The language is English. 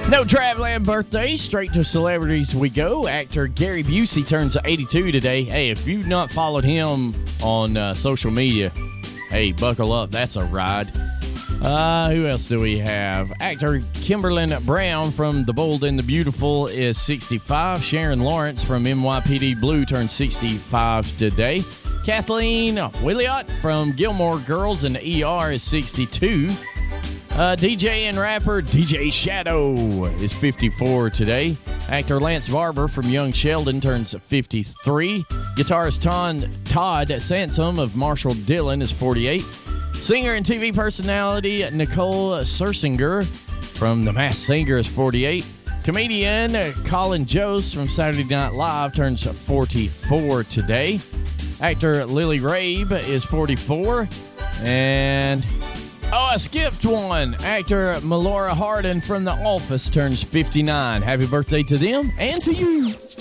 No traveling birthday, straight to celebrities we go. Actor Gary Busey turns 82 today. Hey, if you've not followed him on social media, hey, buckle up. That's a ride. Who else do we have? Actor Kimberlyn Brown from The Bold and the Beautiful is 65. Sharon Lawrence from NYPD Blue turns 65 today. Kathleen Williott from Gilmore Girls and ER is 62. DJ and rapper DJ Shadow is 54 today. Actor Lance Barber from Young Sheldon turns 53. Guitarist Todd Sansom of Marshall Dillon is 48. Singer and TV personality Nicole Scherzinger from The Masked Singer is 48. Comedian Colin Jost from Saturday Night Live turns 44 today. Actor Lily Rabe is 44. And I skipped one. Actor Melora Hardin from The Office turns 59. Happy birthday to them and to you.